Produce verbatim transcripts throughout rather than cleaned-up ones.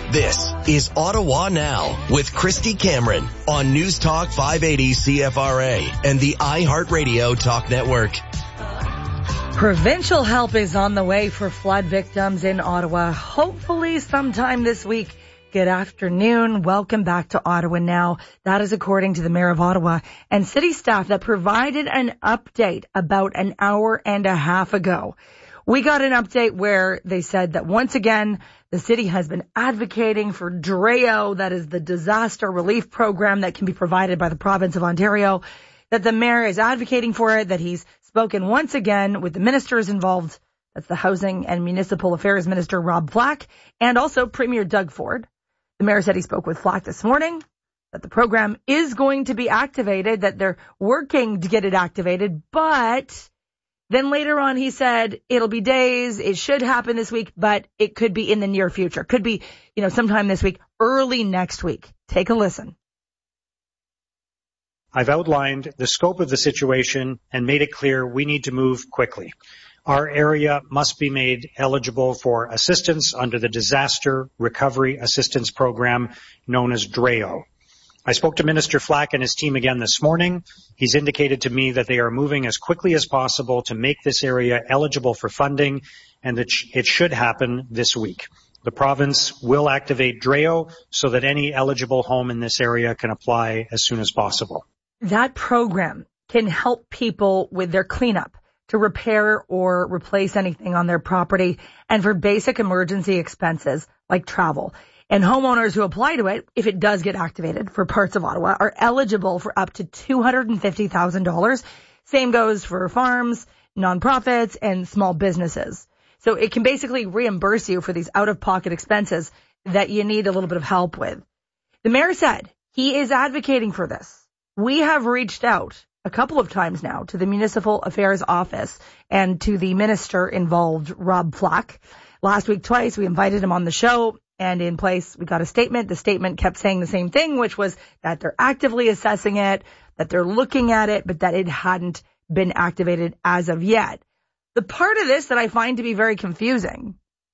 This is Ottawa Now with Christy Cameron on News Talk five eighty C F R A and the iHeartRadio Talk Network. Provincial help is on the way for flood victims in Ottawa, hopefully sometime this week. Good afternoon. Welcome back to Ottawa Now. That is according to the Mayor of Ottawa and city staff that provided an update about an hour and a half ago. We got an update where they said that once again, the city has been advocating for D R E O, that is the disaster relief program that can be provided by the province of Ontario, that the mayor is advocating for it, that he's spoken once again with the ministers involved. That's the Housing and Municipal Affairs Minister Rob Flack and also Premier Doug Ford. The mayor said he spoke with Flack this morning, that the program is going to be activated, that they're working to get it activated, but then later on he said it'll be days, it should happen this week, but it could be in the near future. Could be, you know, sometime this week, early next week. Take a listen. I've outlined the scope of the situation and made it clear we need to move quickly. Our area must be made eligible for assistance under the Disaster Recovery Assistance Program known as D R E O. I spoke to Minister Flack and his team again this morning. He's indicated to me that they are moving as quickly as possible to make this area eligible for funding and that it should happen this week. The province will activate D R E O so that any eligible home in this area can apply as soon as possible. That program can help people with their cleanup, to repair or replace anything on their property, and for basic emergency expenses like travel. And homeowners who apply to it, if it does get activated for parts of Ottawa, are eligible for up to two hundred fifty thousand dollars. Same goes for farms, nonprofits, and small businesses. So it can basically reimburse you for these out-of-pocket expenses that you need a little bit of help with. The mayor said he is advocating for this. We have reached out a couple of times now to the Municipal Affairs Office and to the minister involved, Rob Flack. Last week twice, we invited him on the show, and in place, we got a statement. The statement kept saying the same thing, which was that they're actively assessing it, that they're looking at it, but that it hadn't been activated as of yet. The part of this that I find to be very confusing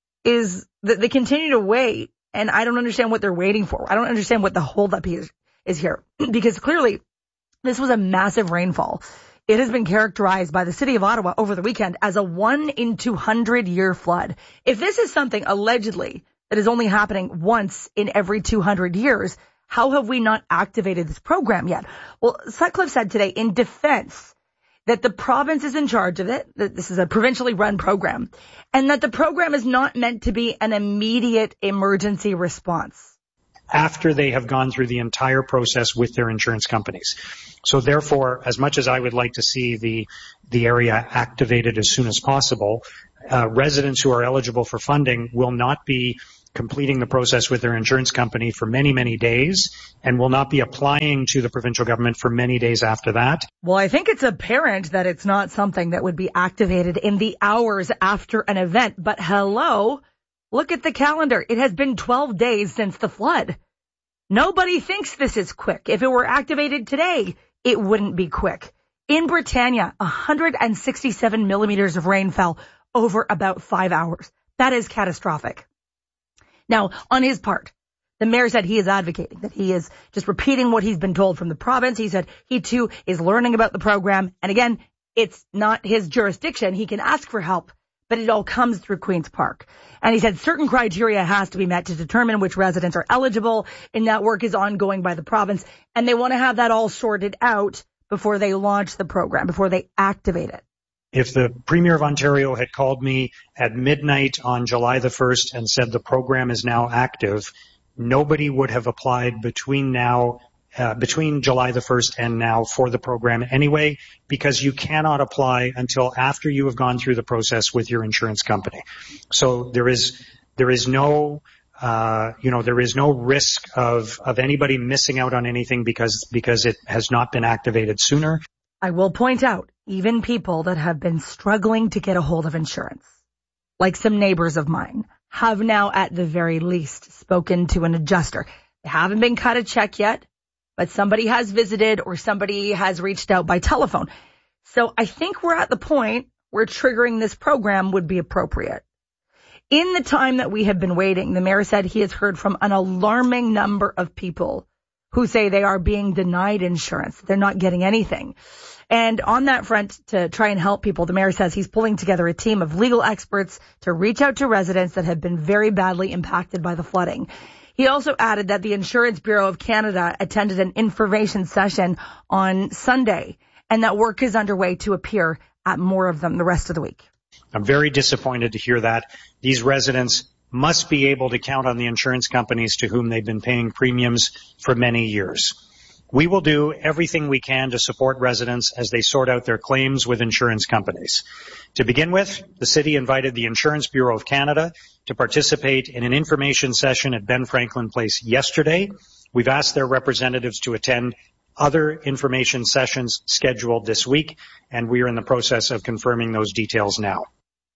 is that they continue to wait, and I don't understand what they're waiting for. I don't understand what the holdup is, is here, because clearly this was a massive rainfall. It has been characterized by the city of Ottawa over the weekend as a one in two hundred year flood. If this is something allegedly that is only happening once in every two hundred years, how have we not activated this program yet? Well, Sutcliffe said today in defense that the province is in charge of it, that this is a provincially run program, and that the program is not meant to be an immediate emergency response. After they have gone through the entire process with their insurance companies. So therefore, as much as I would like to see the the area activated as soon as possible, uh, residents who are eligible for funding will not be completing the process with their insurance company for many, many days and will not be applying to the provincial government for many days after that. Well, I think it's apparent that it's not something that would be activated in the hours after an event. But hello, look at the calendar. It has been twelve days since the flood. Nobody thinks this is quick. If it were activated today, it wouldn't be quick. In Britannia, one hundred sixty-seven millimeters of rain fell over about five hours. That is catastrophic. Now, on his part, the mayor said he is advocating, that he is just repeating what he's been told from the province. He said he too is learning about the program. And again, it's not his jurisdiction. He can ask for help, but it all comes through Queen's Park. And he said certain criteria has to be met to determine which residents are eligible, and that work is ongoing by the province. And they want to have that all sorted out before they launch the program, before they activate it. If the Premier of Ontario had called me at midnight on July the first and said the program is now active, nobody would have applied between now Uh, between July the first and now for the program anyway, because you cannot apply until after you have gone through the process with your insurance company. So there is, there is no, uh, you know, there is no risk of, of anybody missing out on anything because, because it has not been activated sooner. I will point out, even people that have been struggling to get a hold of insurance, like some neighbors of mine, have now at the very least spoken to an adjuster. They haven't been cut a check yet, but somebody has visited or somebody has reached out by telephone. So I think we're at the point where triggering this program would be appropriate. In the time that we have been waiting, the mayor said he has heard from an alarming number of people who say they are being denied insurance. They're not getting anything. And on that front, to try and help people, the mayor says he's pulling together a team of legal experts to reach out to residents that have been very badly impacted by the flooding. He also added that the Insurance Bureau of Canada attended an information session on Sunday and that work is underway to appear at more of them the rest of the week. I'm very disappointed to hear that. These residents must be able to count on the insurance companies to whom they've been paying premiums for many years. We will do everything we can to support residents as they sort out their claims with insurance companies. To begin with, the city invited the Insurance Bureau of Canada to participate in an information session at Ben Franklin Place yesterday. We've asked their representatives to attend other information sessions scheduled this week, and we are in the process of confirming those details now.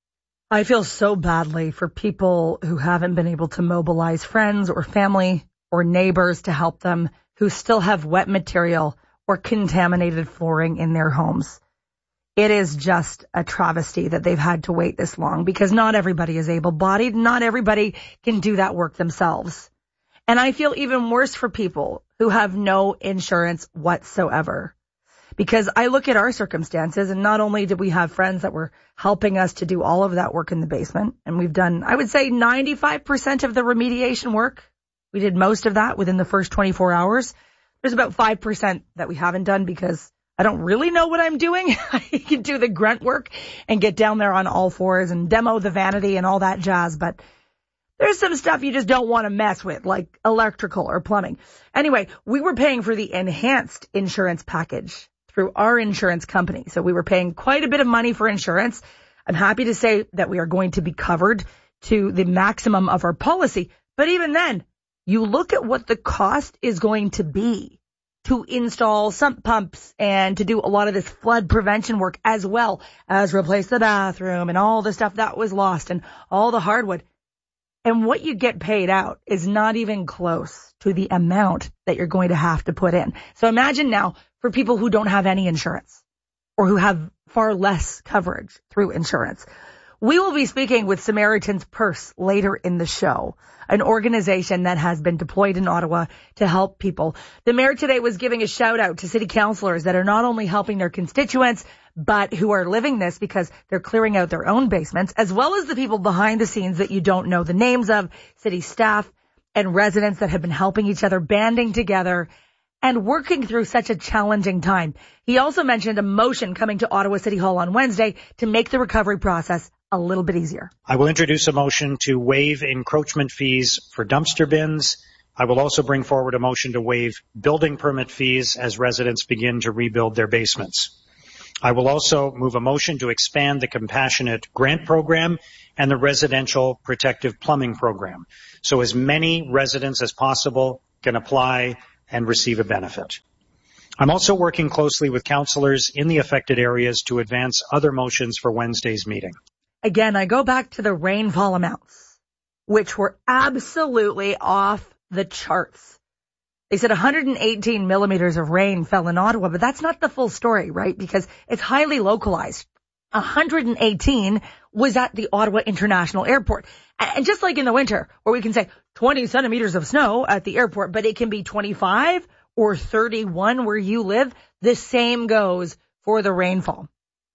I feel so badly for people who haven't been able to mobilize friends or family or neighbors to help them, who still have wet material or contaminated flooring in their homes. It is just a travesty that they've had to wait this long because not everybody is able-bodied. Not everybody can do that work themselves. And I feel even worse for people who have no insurance whatsoever. Because I look at our circumstances, and not only did we have friends that were helping us to do all of that work in the basement, and we've done, I would say, ninety-five percent of the remediation work. We did most of that within the first twenty-four hours. There's about five percent that we haven't done because I don't really know what I'm doing. I can do the grunt work and get down there on all fours and demo the vanity and all that jazz, but there's some stuff you just don't want to mess with, like electrical or plumbing. Anyway, we were paying for the enhanced insurance package through our insurance company. So we were paying quite a bit of money for insurance. I'm happy to say that we are going to be covered to the maximum of our policy. But even then, you look at what the cost is going to be to install sump pumps and to do a lot of this flood prevention work, as well as replace the bathroom and all the stuff that was lost and all the hardwood. And what you get paid out is not even close to the amount that you're going to have to put in. So imagine now for people who don't have any insurance or who have far less coverage through insurance. We will be speaking with Samaritan's Purse later in the show, an organization that has been deployed in Ottawa to help people. The mayor today was giving a shout out to city councillors that are not only helping their constituents, but who are living this because they're clearing out their own basements, as well as the people behind the scenes that you don't know the names of, city staff and residents that have been helping each other, banding together and working through such a challenging time. He also mentioned a motion coming to Ottawa City Hall on Wednesday to make the recovery process a little bit easier. I will introduce a motion to waive encroachment fees for dumpster bins. I will also bring forward a motion to waive building permit fees as residents begin to rebuild their basements. I will also move a motion to expand the Compassionate Grant Program and the Residential Protective Plumbing Program, so as many residents as possible can apply and receive a benefit. I'm also working closely with councillors in the affected areas to advance other motions for Wednesday's meeting. Again, I go back to the rainfall amounts, which were absolutely off the charts. They said one hundred eighteen millimeters of rain fell in Ottawa, but that's not the full story, right? Because it's highly localized. one hundred eighteen was at the Ottawa International Airport. And just like in the winter, where we can say twenty centimeters of snow at the airport, but it can be twenty-five or thirty-one where you live, the same goes for the rainfall.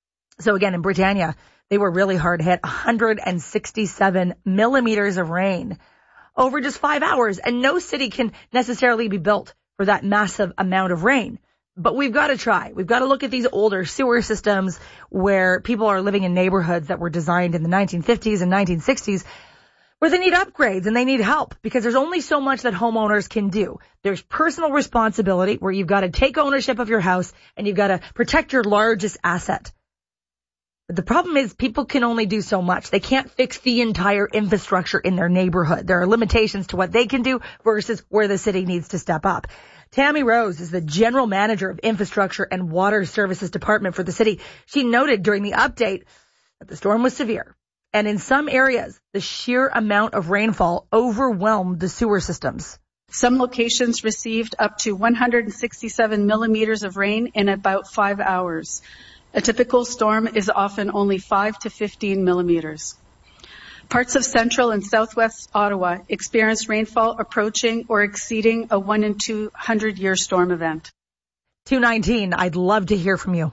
So again, in Britannia, they were really hard hit, one hundred sixty-seven millimeters of rain over just five hours. And no city can necessarily be built for that massive amount of rain. But we've got to try. We've got to look at these older sewer systems where people are living in neighborhoods that were designed in the nineteen fifties and nineteen sixties where they need upgrades and they need help because there's only so much that homeowners can do. There's personal responsibility where you've got to take ownership of your house and you've got to protect your largest asset. But the problem is people can only do so much. They can't fix the entire infrastructure in their neighborhood. There are limitations to what they can do versus where the city needs to step up. Tammy Rose is the General Manager of Infrastructure and Water Services Department for the city. She noted during the update that the storm was severe. And in some areas, the sheer amount of rainfall overwhelmed the sewer systems. Some locations received up to one hundred sixty-seven millimeters of rain in about five hours. A typical storm is often only five to fifteen millimeters. Parts of central and southwest Ottawa experienced rainfall approaching or exceeding a one in two hundred year storm event. two nineteen, I'd love to hear from you.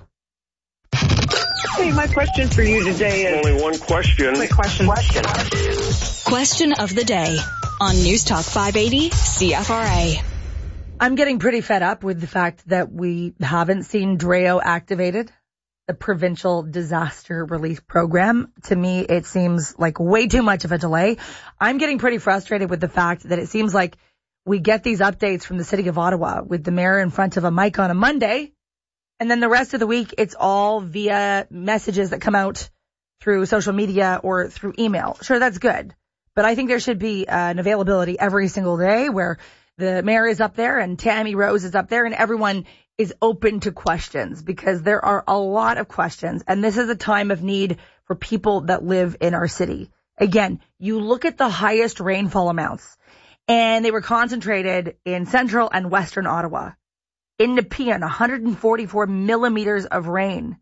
Hey, my question for you today is... Only one question. Quick question. Question. Question of the day on News Talk five eighty C F R A. I'm getting pretty fed up with the fact that we haven't seen D R E O activated, the Provincial Disaster Relief Program. To me, it seems like way too much of a delay. I'm getting pretty frustrated with the fact that it seems like we get these updates from the City of Ottawa with the mayor in front of a mic on a Monday, and then the rest of the week, it's all via messages that come out through social media or through email. Sure, that's good. But I think there should be uh, an availability every single day where the mayor is up there and Tammy Rose is up there and everyone is open to questions, because there are a lot of questions. And this is a time of need for people that live in our city. Again, you look at the highest rainfall amounts, and they were concentrated in central and western Ottawa. In Nepean, one hundred forty-four millimeters of rain.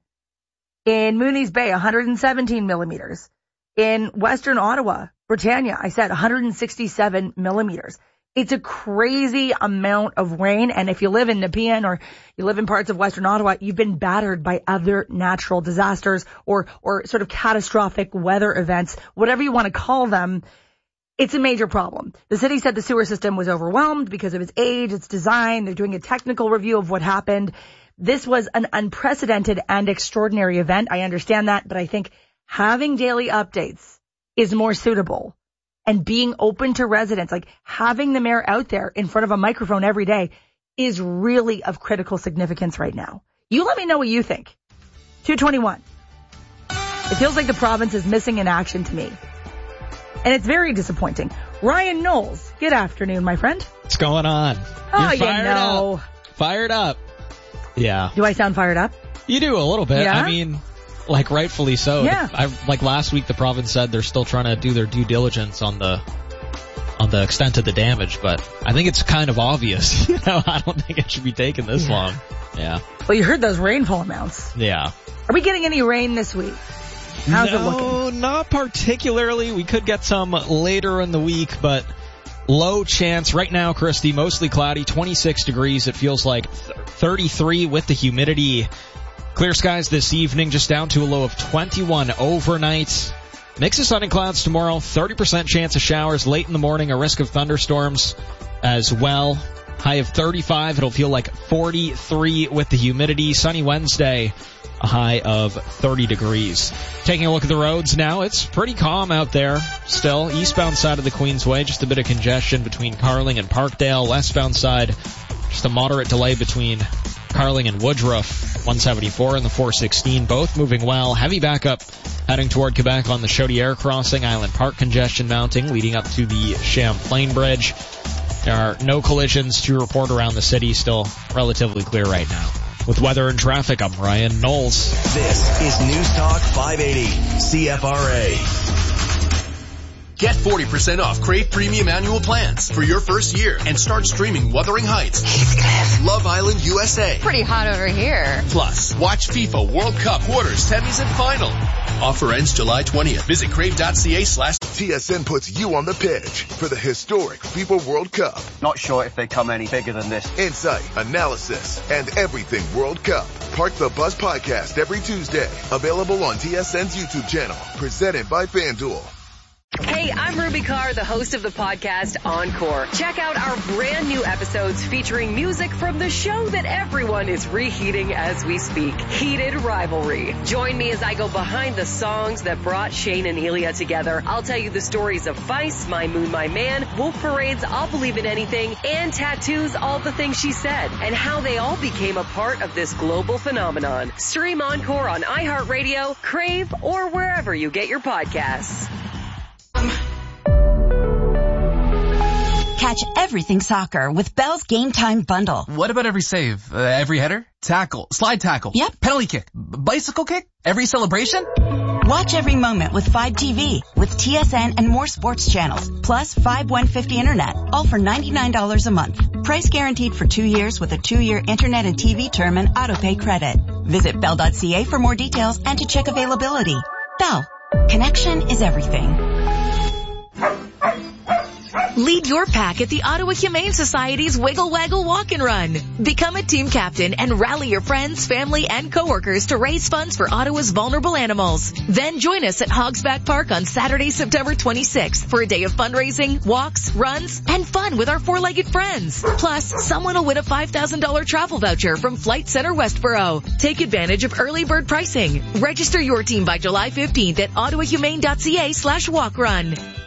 In Mooney's Bay, one hundred seventeen millimeters. In western Ottawa, Britannia, I said one hundred sixty-seven millimeters. It's a crazy amount of rain. And if you live in Nepean or you live in parts of western Ottawa, you've been battered by other natural disasters or, or sort of catastrophic weather events, whatever you want to call them. It's a major problem. The city said the sewer system was overwhelmed because of its age, its design. They're doing a technical review of what happened. This was an unprecedented and extraordinary event. I understand that, but I think having daily updates is more suitable. And being open to residents, like having the mayor out there in front of a microphone every day, is really of critical significance right now. You let me know what you think. two twenty-one. It feels like the province is missing in action to me. And it's very disappointing. Ryan Knowles, good afternoon, my friend. What's going on? Oh, You're you fired know. up. Fired up. Yeah. Do I sound fired up? You do a little bit. Yeah? I mean, like rightfully so. Yeah. I, like last week, the province said they're still trying to do their due diligence on the on the extent of the damage, but I think it's kind of obvious. You know, I don't think it should be taking this yeah. long. Yeah. Well, you heard those rainfall amounts. Yeah. Are we getting any rain this week? How's no, it looking? Not particularly. We could get some later in the week, but low chance. Right now, Christy, mostly cloudy, twenty-six degrees. It feels like thirty-three with the humidity. Clear skies this evening, just down to a low of twenty-one overnight. Mix of sun and clouds tomorrow, thirty percent chance of showers late in the morning, a risk of thunderstorms as well. High of thirty-five, it'll feel like forty-three with the humidity. Sunny Wednesday, a high of thirty degrees. Taking a look at the roads now, it's pretty calm out there still. Eastbound side of the Queensway, just a bit of congestion between Carling and Parkdale. Westbound side, just a moderate delay between Carling and Woodruff. one seventy-four and the four sixteen, both moving well. Heavy backup heading toward Quebec on the Chaudière crossing. Island Park congestion mounting, leading up to the Champlain Bridge. There are no collisions to report around the city, still relatively clear right now. With weather and traffic, I'm Ryan Knowles. This is News Talk five eighty C F R A. Get forty percent off Crave Premium Annual Plans for your first year and start streaming Wuthering Heights, Love Island U S A. Pretty hot over here. Plus, watch FIFA World Cup quarters, semis, and final. Offer ends July twentieth. Visit crave.ca slash T S N puts you on the pitch for the historic FIFA World Cup. Not sure if they come any bigger than this. Insight, analysis, and everything World Cup. Park the Bus Podcast every Tuesday. Available on T S N's YouTube channel. Presented by FanDuel. Hey, I'm Ruby Carr, the host of the podcast Encore. Check out our brand new episodes featuring music from the show that everyone is reheating as we speak, Heated Rivalry. Join me as I go behind the songs that brought Shane and Ilya together. I'll tell you the stories of Vice, My Moon, My Man, Wolf Parade's I'll Believe in Anything, and Tattoo's All the Things She Said, and how they all became a part of this global phenomenon. Stream Encore on iHeartRadio, Crave, or wherever you get your podcasts. Catch everything soccer with Bell's Game Time Bundle. What about every save? Uh, every header? Tackle? Slide tackle? Yep. Penalty kick? B- bicycle kick? Every celebration? Watch every moment with Fibe T V with T S N and more sports channels. Plus Fibe one fifty Internet. All for ninety-nine dollars a month. Price guaranteed for two years with a two-year Internet and T V term and auto-pay credit. Visit bell dot c a for more details and to check availability. Bell. Connection is everything. Lead your pack at the Ottawa Humane Society's Wiggle Waggle Walk and Run. Become a team captain and rally your friends, family, and coworkers to raise funds for Ottawa's vulnerable animals. Then join us at Hogsback Park on Saturday, September twenty-sixth for a day of fundraising, walks, runs, and fun with our four-legged friends. Plus, someone will win a five thousand dollars travel voucher from Flight Centre Westboro. Take advantage of early bird pricing. Register your team by July fifteenth at ottawahumane.ca slash walkrun.